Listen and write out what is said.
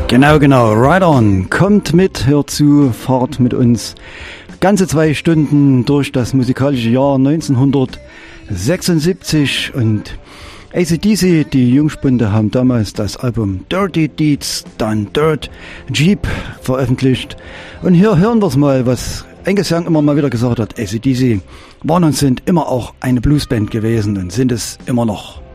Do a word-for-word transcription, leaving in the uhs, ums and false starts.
Genau, genau. Right on. Kommt mit, hört zu, fahrt mit uns ganze zwei Stunden durch das musikalische Jahr neunzehnhundertsechsundsiebzig und A C D C, die Jungspunde, haben damals das Album Dirty Deeds Done Dirt Jeep veröffentlicht. Und hier hören wir es mal, was Angus Young immer mal wieder gesagt hat. A C D C waren und sind immer auch eine Bluesband gewesen und sind es immer noch.